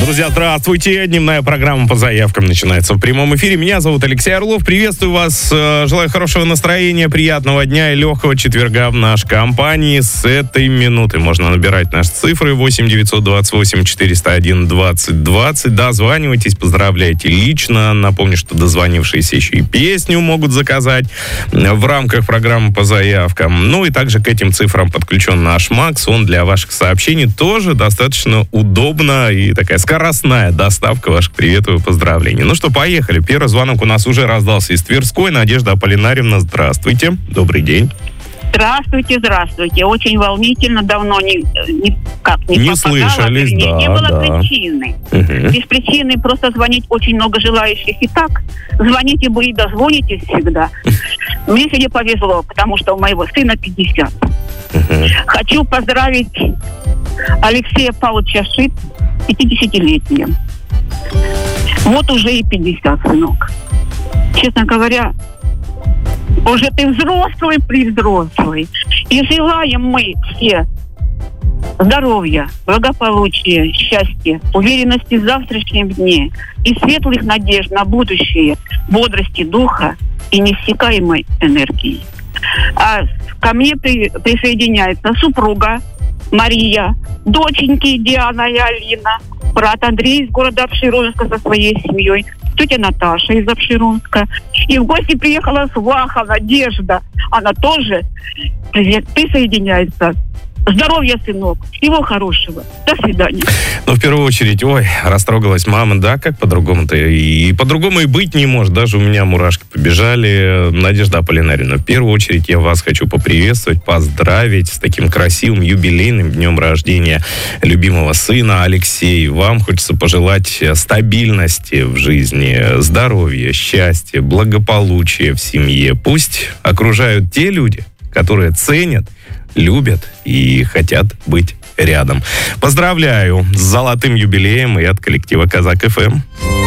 Друзья, здравствуйте. Дневная программа по заявкам начинается в прямом эфире. Меня зовут Алексей Орлов. Приветствую вас. Желаю хорошего настроения, приятного дня и легкого четверга в нашей компании. С этой минуты можно набирать наши цифры 8 928 401 20 20. Дозванивайтесь, поздравляйте лично. Напомню, что дозвонившиеся еще и песню могут заказать в рамках программы по заявкам. Ну и также к этим цифрам подключен наш Макс. Он для ваших сообщений тоже достаточно удобно и такая скоростная доставка ваших приветов и поздравлений. Ну что, поехали. Первый звонок у нас уже раздался из Тверской. Надежда Аполлинарьевна, здравствуйте. Добрый день. Здравствуйте, здравствуйте. Очень волнительно, давно не слышались, да. Не было причины. Без причины просто звонить очень много желающих. И так, звоните вы и дозвонитесь всегда. Мне сегодня повезло, потому что у моего сына 50. Хочу поздравить Алексея Павловича Шит 50-летием. Вот уже и 50, сынок. Честно говоря, уже ты взрослый. И желаем мы все здоровья, благополучия, счастья, уверенности в завтрашнем дне и светлых надежд на будущее, бодрости духа и неиссякаемой энергии. А ко мне присоединяется супруга Мария, доченьки Диана и Алина, брат Андрей из города Обширонска со своей семьей, тетя Наташа из Обширонска. И в гости приехала сваха Надежда. Она тоже присоединяется. Здоровья, сынок. Всего хорошего. До свидания. Ну, в первую очередь, растрогалась мама, да, как по-другому-то? И по-другому и быть не может. Даже у меня мурашки побежали. Надежда Аполлинарьевна, в первую очередь я вас хочу поприветствовать, поздравить с таким красивым юбилейным днем рождения любимого сына. Алексей, вам хочется пожелать стабильности в жизни, здоровья, счастья, благополучия в семье. Пусть окружают те люди, которые ценят, любят и хотят быть рядом. Поздравляю с золотым юбилеем и от коллектива Казак ФМ.